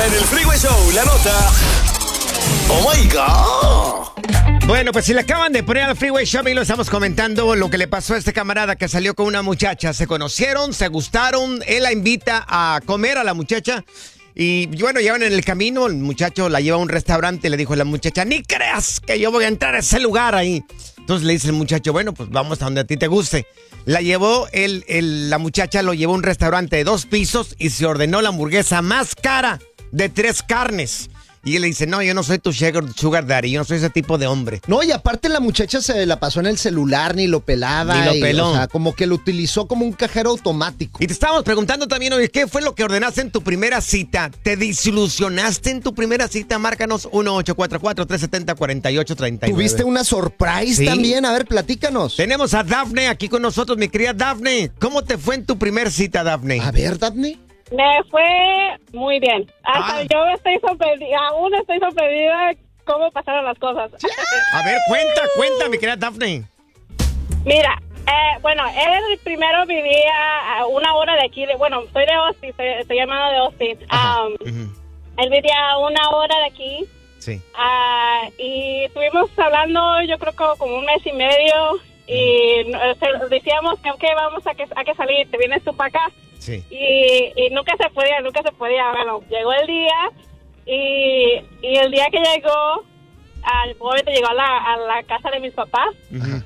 En el Freeway Show, la nota. ¡Oh, my God! Bueno, pues si le acaban de poner al Freeway Show y lo estamos comentando, lo que le pasó a este camarada que salió con una muchacha. Se conocieron, se gustaron, él la invita a comer a la muchacha. Y bueno, llevan en el camino, el muchacho la lleva a un restaurante y le dijo a la muchacha, ni creas que yo voy a entrar a ese lugar ahí. Entonces le dice el muchacho, bueno, pues vamos a donde a ti te guste. La llevó, la muchacha lo llevó a un restaurante de 2 pisos y se ordenó la hamburguesa más cara de 3 carnes. Y él le dice, no, yo no soy tu sugar daddy, yo no soy ese tipo de hombre. No, y aparte la muchacha se la pasó en el celular, ni lo pelaba. Ni lo peló. O sea, como que lo utilizó como un cajero automático. Y te estábamos preguntando también, oye, ¿qué fue lo que ordenaste en tu primera cita? ¿Te desilusionaste en tu primera cita? Márcanos 1-844-370-4839. ¿Tuviste una surprise también? A ver, platícanos. Tenemos a Dafne aquí con nosotros, mi querida Dafne. ¿Cómo te fue en tu primera cita, Dafne? A ver, Dafne. Me fue muy bien. Hasta yo estoy sorprendida, aún estoy sorprendida cómo pasaron las cosas. A ver, cuenta, mi querida Dafne. Mira, bueno, él primero vivía a 1 hora de aquí, soy de Austin, estoy llamada de Austin. Él vivía a 1 hora de aquí. Sí. Y estuvimos hablando, yo creo que como 1 mes y medio, y decíamos que okay, vamos a que salir, te vienes tú para acá. Sí. Y nunca se podía. Bueno, llegó el día y el día que llegó, obviamente llegó a la casa de mis papás. Uh-huh.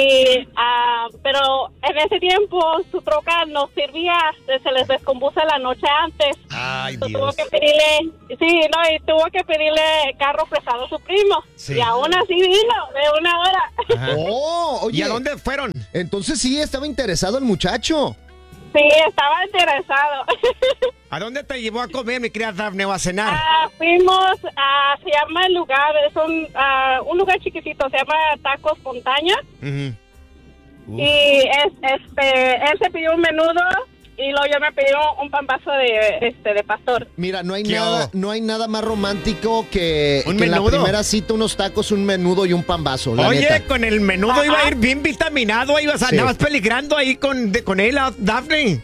Pero en ese tiempo su troca no servía, se les descompuso la noche antes. Ay, Dios. Tuvo que pedirle carro prestado a su primo. Sí. Y aún así vino de 1 hora. Oh, oye. ¿Y a dónde fueron? Entonces sí, estaba interesado el muchacho. Sí, estaba interesado. ¿A dónde te llevó a comer, mi querida Dafne, o a cenar? Fuimos se llama el lugar, es un lugar chiquitito, se llama Tacos Montaña. Uh-huh. Y él se pidió un menudo y luego yo me pedí un pambazo de pastor. Mira, no hay nada más romántico que ¿Un en la menudo? primera cita unos tacos, un menudo y un pambazo, la Oye, neta. con el menudo iba a ir bien vitaminado, andabas peligrando ahí con él, Dafne.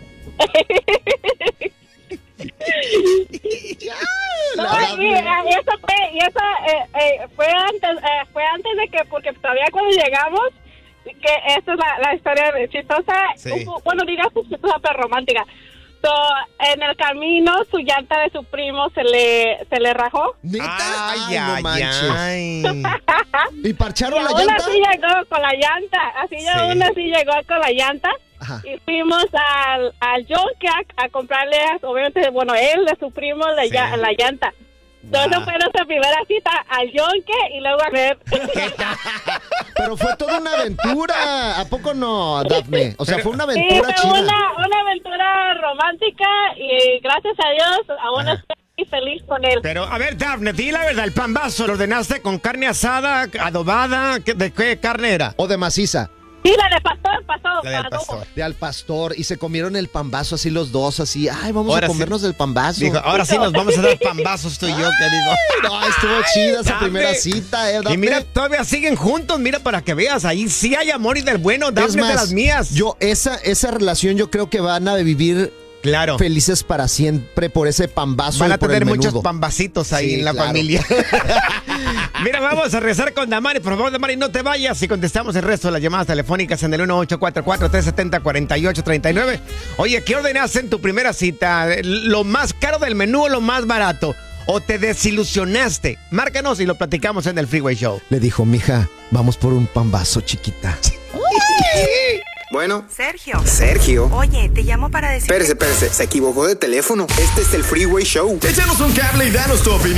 Eso fue antes de que, porque todavía cuando llegamos, que esta es la historia chistosa, Sí. Digas chistosa pero romántica. En el camino su llanta de su primo se le rajó. ¿Neta? Ay, no manches. ay. ¿Y parcharon y la aún llanta? así llegó con la llanta. Aún así llegó con la llanta. Ajá. Y fuimos al Yonke a comprarle, obviamente, él de su primo la llanta. Entonces fue nuestra primera cita al Yonke y luego a ver. Pero fue toda una aventura. ¿A poco no, Dafne? O sea, fue una aventura fue chida. una aventura romántica y gracias a Dios aún estoy feliz con él. Pero, a ver, Dafne, di la verdad, el pambazo, ¿lo ordenaste con carne asada, adobada? ¿De qué carne era? ¿O de maciza? Sí, la de pastor. La del pastor. De al pastor. Y se comieron el pambazo así los dos, así. Ay, vamos Ahora a comernos del pambazo. Dijo, ahora sí nos vamos a dar pambazos tú y yo, que digo. No, estuvo chida esa Dafne. primera cita, Dafne. Y mira, todavía siguen juntos, mira, para que veas, ahí sí hay amor y del bueno, Dafne, de las mías. Esa relación yo creo que van a vivir Claro. felices para siempre por ese pambazo. Van a y por tener el muchos menudo. pambacitos ahí Sí, en la claro. familia. Mira, vamos a rezar con Damari. Por favor, Damari, no te vayas y contestamos el resto de las llamadas telefónicas en el 1-844-370-4839. Oye, ¿qué ordenaste en tu primera cita? ¿Lo más caro del menú o lo más barato? ¿O te desilusionaste? Márcanos y lo platicamos en el Freeway Show. Le dijo, mija, vamos por un pambazo, chiquita. Bueno. Sergio. Oye, te llamo para decir... Espérese, se equivocó de teléfono. Este es el Freeway Show. Échanos un cable y danos tu opinión.